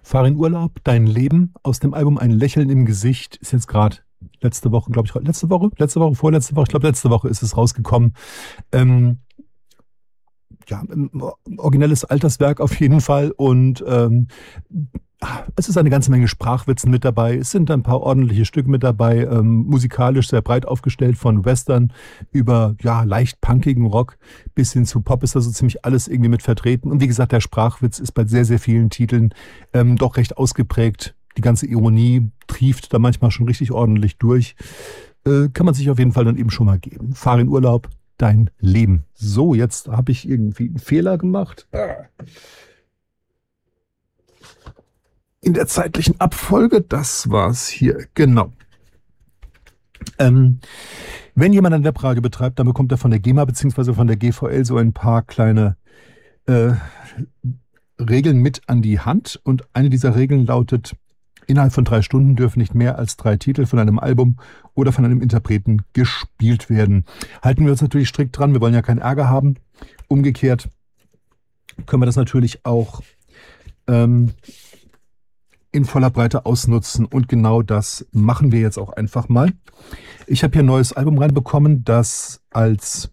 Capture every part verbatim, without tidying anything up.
Fahr in Urlaub, dein Leben aus dem Album Ein Lächeln im Gesicht ist jetzt gerade letzte Woche, glaube ich, letzte Woche, letzte Woche, vorletzte Woche, ich glaube letzte Woche ist es rausgekommen. Ähm, ja, ein originelles Alterswerk auf jeden Fall und ähm, es ist eine ganze Menge Sprachwitzen mit dabei. Es sind ein paar ordentliche Stücke mit dabei, ähm, musikalisch sehr breit aufgestellt, von Western über ja leicht punkigen Rock bis hin zu Pop ist da so ziemlich alles irgendwie mit vertreten. Und wie gesagt, der Sprachwitz ist bei sehr, sehr vielen Titeln ähm, doch recht ausgeprägt. Die ganze Ironie trieft da manchmal schon richtig ordentlich durch. Äh, kann man sich auf jeden Fall dann eben schon mal geben. Fahr in Urlaub, dein Leben. So, jetzt habe ich irgendwie einen Fehler gemacht. Ah. In der zeitlichen Abfolge, das war's hier, genau. Ähm, wenn jemand ein Webradio betreibt, dann bekommt er von der GEMA bzw. von der G V L so ein paar kleine äh, Regeln mit an die Hand. Und eine dieser Regeln lautet, innerhalb von drei Stunden dürfen nicht mehr als drei Titel von einem Album oder von einem Interpreten gespielt werden. Halten wir uns natürlich strikt dran, wir wollen ja keinen Ärger haben. Umgekehrt können wir das natürlich auch ähm, in voller Breite ausnutzen und genau das machen wir jetzt auch einfach mal. Ich habe hier ein neues Album reinbekommen, das als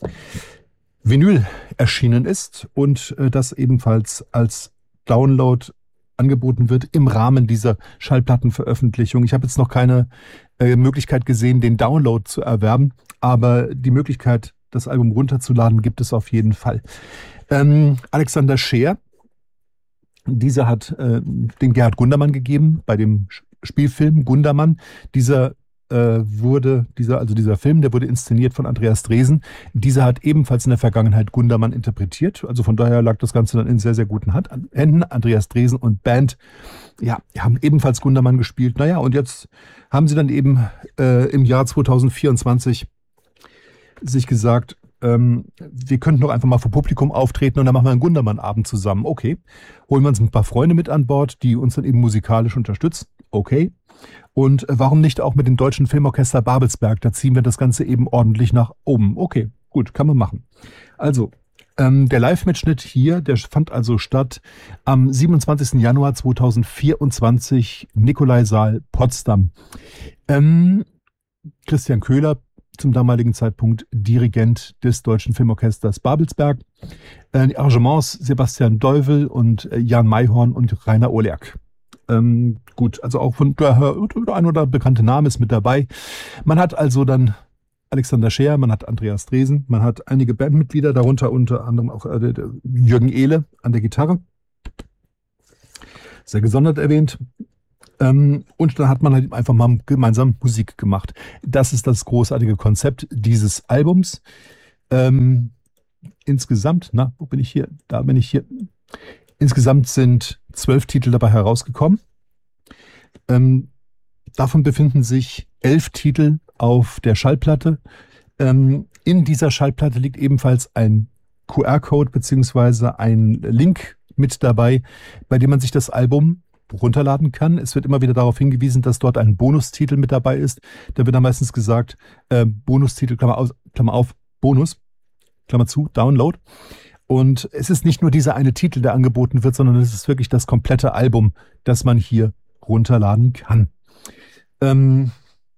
Vinyl erschienen ist und äh, das ebenfalls als Download angeboten wird im Rahmen dieser Schallplattenveröffentlichung. Ich habe jetzt noch keine äh, Möglichkeit gesehen, den Download zu erwerben, aber die Möglichkeit, das Album runterzuladen, gibt es auf jeden Fall. Ähm, Alexander Scheer, dieser hat äh, den Gerhard Gundermann gegeben bei dem Spielfilm Gundermann. Dieser äh, wurde, dieser, also dieser Film, der wurde inszeniert von Andreas Dresen. Dieser hat ebenfalls in der Vergangenheit Gundermann interpretiert. Also von daher lag das Ganze dann in sehr, sehr guten Hand, Händen. Andreas Dresen und Band, ja, haben ebenfalls Gundermann gespielt. Naja, und jetzt haben sie dann eben äh, im Jahr zweitausendvierundzwanzig sich gesagt, Ähm, wir könnten doch einfach mal vor Publikum auftreten und dann machen wir einen Gundermann-Abend zusammen. Okay. Holen wir uns ein paar Freunde mit an Bord, die uns dann eben musikalisch unterstützen. Okay. Und warum nicht auch mit dem Deutschen Filmorchester Babelsberg? Da ziehen wir das Ganze eben ordentlich nach oben. Okay, gut, kann man machen. Also, ähm, der Live-Mitschnitt hier, der fand also statt am siebenundzwanzigsten Januar zweitausendvierundzwanzig, Nikolaisaal, Potsdam. Ähm, Christian Köhler, zum damaligen Zeitpunkt Dirigent des Deutschen Filmorchesters Babelsberg. Äh, die Arrangements Sebastian Deuvel und äh, Jan Mayhorn und Rainer Olerk. Ähm, gut, also auch von der, der ein oder bekannte Name ist mit dabei. Man hat also dann Alexander Scheer, man hat Andreas Dresen, man hat einige Bandmitglieder, darunter unter anderem auch äh, Jürgen Ehle an der Gitarre. Sehr gesondert erwähnt. Ähm, und dann hat man halt einfach mal gemeinsam Musik gemacht. Das ist das großartige Konzept dieses Albums. Ähm, insgesamt, na, wo bin ich hier? Da bin ich hier. Insgesamt sind zwölf Titel dabei herausgekommen. Ähm, davon befinden sich elf Titel auf der Schallplatte. Ähm, in dieser Schallplatte liegt ebenfalls ein Q R-Code beziehungsweise ein Link mit dabei, bei dem man sich das Album runterladen kann. Es wird immer wieder darauf hingewiesen, dass dort ein Bonustitel mit dabei ist. Da wird dann meistens gesagt, äh, Bonustitel, Klammer, aus, Klammer auf, Bonus, Klammer zu, Download. Und es ist nicht nur dieser eine Titel, der angeboten wird, sondern es ist wirklich das komplette Album, das man hier runterladen kann. Ähm,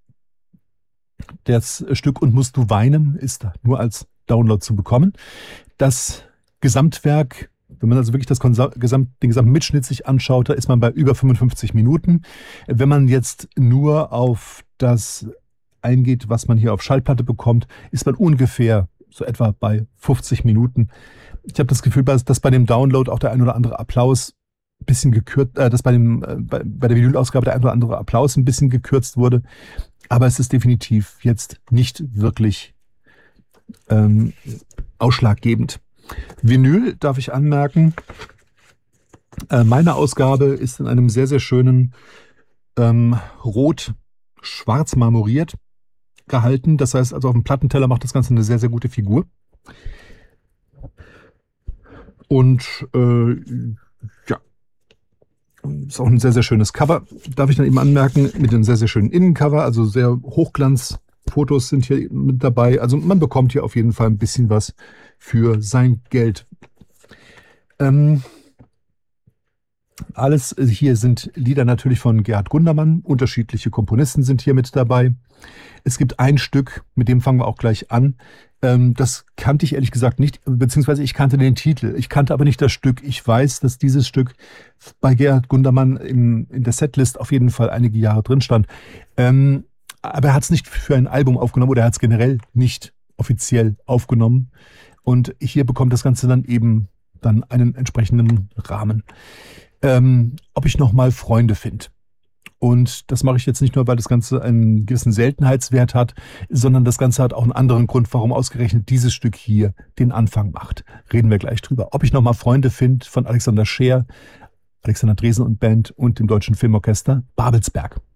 das Stück Und musst du weinen ist nur als Download zu bekommen. Das Gesamtwerk, wenn man also wirklich das Gesamt, den gesamten Mitschnitt sich anschaut, da ist man bei über fünfundfünfzig Minuten. Wenn man jetzt nur auf das eingeht, was man hier auf Schallplatte bekommt, ist man ungefähr so etwa bei fünfzig Minuten. Ich habe das Gefühl, dass bei dem Download auch der ein oder andere Applaus ein bisschen gekürzt, äh, dass bei, dem, äh, bei, bei der Vinylausgabe der ein oder andere Applaus ein bisschen gekürzt wurde. Aber es ist definitiv jetzt nicht wirklich ähm, ausschlaggebend. Vinyl, darf ich anmerken, äh, meine Ausgabe ist in einem sehr, sehr schönen ähm, Rot-Schwarz marmoriert gehalten. Das heißt, also auf dem Plattenteller macht das Ganze eine sehr, sehr gute Figur. Und äh, ja, ist auch ein sehr, sehr schönes Cover. Darf ich dann eben anmerken, mit einem sehr, sehr schönen Innencover, also sehr Hochglanzfotos sind hier mit dabei. Also man bekommt hier auf jeden Fall ein bisschen was für sein Geld. Ähm, Alles hier sind Lieder natürlich von Gerhard Gundermann. Unterschiedliche Komponisten sind hier mit dabei. Es gibt ein Stück, mit dem fangen wir auch gleich an. Ähm, das kannte ich ehrlich gesagt nicht, beziehungsweise ich kannte den Titel. Ich kannte aber nicht das Stück. Ich weiß, dass dieses Stück bei Gerhard Gundermann in, in der Setlist auf jeden Fall einige Jahre drin stand. Ähm, aber er hat es nicht für ein Album aufgenommen oder er hat es generell nicht offiziell aufgenommen. Und hier bekommt das Ganze dann eben dann einen entsprechenden Rahmen. Ähm, ob ich nochmal Freunde finde. Und das mache ich jetzt nicht nur, weil das Ganze einen gewissen Seltenheitswert hat, sondern das Ganze hat auch einen anderen Grund, warum ausgerechnet dieses Stück hier den Anfang macht. Reden wir gleich drüber. Ob ich nochmal Freunde finde von Alexander Scheer, Alexander Dresen und Band und dem Deutschen Filmorchester Babelsberg.